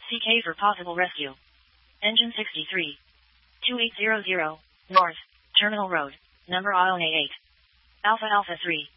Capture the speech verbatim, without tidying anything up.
C K for possible rescue. Engine sixty-three. two eight zero zero, North, Terminal Road, number I L N A eight. Alpha Alpha three.